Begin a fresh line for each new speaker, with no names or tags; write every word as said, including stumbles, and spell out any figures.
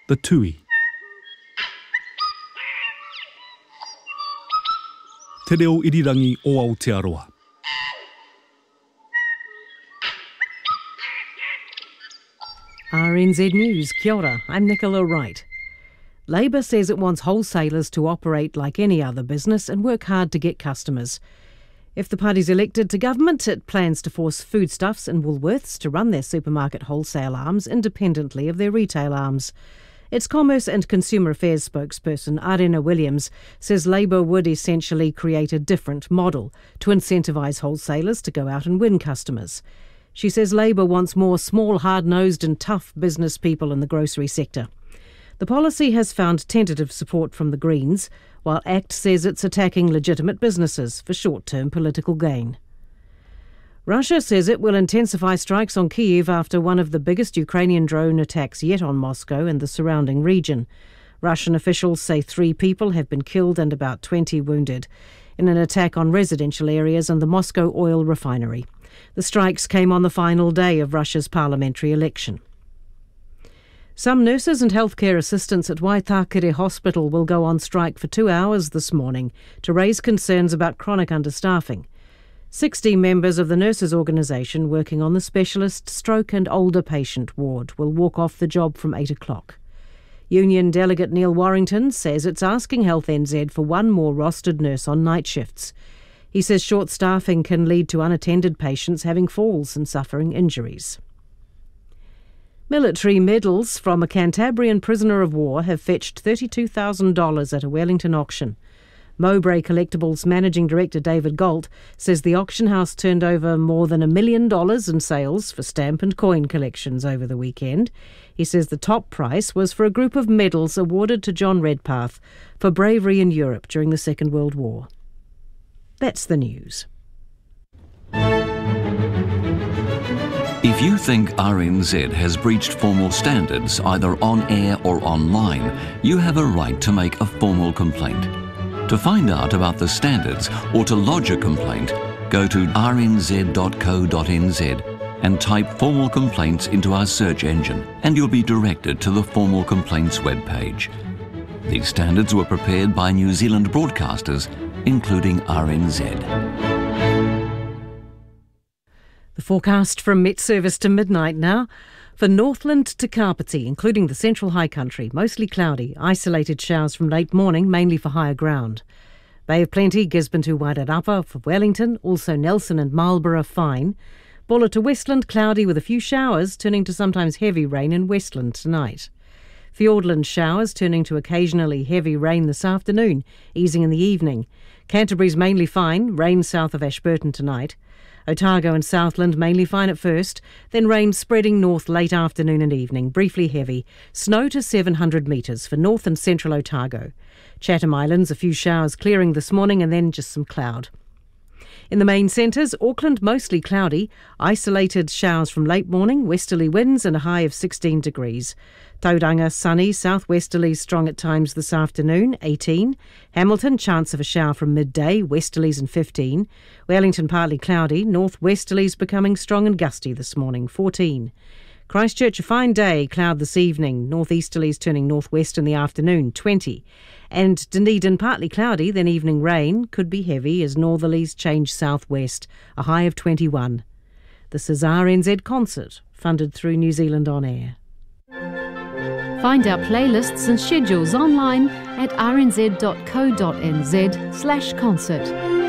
the tui. Te reo irirangi o Aotearoa.
R N Z News, kia ora, I'm Nicola Wright. Labor says it wants wholesalers to operate like any other business and work hard to get customers. If the party's elected to government, it plans to force Foodstuffs and Woolworths to run their supermarket wholesale arms independently of their retail arms. Its Commerce and Consumer Affairs spokesperson, Arena Williams, says Labor would essentially create a different model to incentivise wholesalers to go out and win customers. She says Labor wants more small, hard-nosed and tough business people in the grocery sector. The policy has found tentative support from the Greens, while ACT says it's attacking legitimate businesses for short-term political gain. Russia says it will intensify strikes on Kyiv after one of the biggest Ukrainian drone attacks yet on Moscow and the surrounding region. Russian officials say three people have been killed and about twenty wounded in an attack on residential areas and the Moscow oil refinery. The strikes came on the final day of Russia's parliamentary election. Some nurses and healthcare assistants at Waitakere Hospital will go on strike for two hours this morning to raise concerns about chronic understaffing. Sixty members of the nurses' organisation working on the specialist stroke and older patient ward will walk off the job from eight o'clock. Union delegate Neil Warrington says it's asking Health N Z for one more rostered nurse on night shifts. He says short staffing can lead to unattended patients having falls and suffering injuries. Military medals from a Cantabrian prisoner of war have fetched thirty-two thousand dollars at a Wellington auction. Mowbray Collectibles Managing Director David Galt says the auction house turned over more than a million dollars in sales for stamp and coin collections over the weekend. He says the top price was for a group of medals awarded to John Redpath for bravery in Europe during the Second World War. That's the news.
If you think R N Z has breached formal standards either on air or online, you have a right to make a formal complaint. To find out about the standards or to lodge a complaint, go to r n z dot co dot n z and type formal complaints into our search engine and you'll be directed to the formal complaints webpage. These standards were prepared by New Zealand broadcasters, including R N Z.
The forecast from Met Service to midnight now. For Northland to Kapiti, including the central high country, mostly cloudy, isolated showers from late morning, mainly for higher ground. Bay of Plenty, Gisborne to Wairarapa for Wellington, also Nelson and Marlborough fine. Buller to Westland, cloudy with a few showers, turning to sometimes heavy rain in Westland tonight. Fiordland showers turning to occasionally heavy rain this afternoon, easing in the evening. Canterbury's mainly fine, rain south of Ashburton tonight. Otago and Southland mainly fine at first, then rain spreading north late afternoon and evening, briefly heavy. Snow to seven hundred metres for north and central Otago. Chatham Islands, a few showers clearing this morning and then just some cloud. In the main centres, Auckland mostly cloudy, isolated showers from late morning, westerly winds and a high of sixteen degrees. Tauranga sunny, southwesterlies strong at times this afternoon, eighteen. Hamilton, chance of a shower from midday, westerlies and fifteen. Wellington partly cloudy, northwesterlies becoming strong and gusty this morning, fourteen. Christchurch a fine day, cloud this evening, northeasterlies turning northwest in the afternoon, twenty. And Dunedin partly cloudy, then evening rain, could be heavy as northerlies change southwest, a high of twenty-one. This is R N Z Concert, funded through New Zealand On Air.
Find our playlists and schedules online at r n z dot co dot n z slash concert.